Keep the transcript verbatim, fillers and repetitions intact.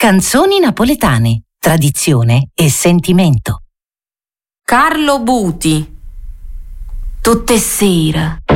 Canzoni napoletane, tradizione e sentimento. Carlo Buti. Tutte sera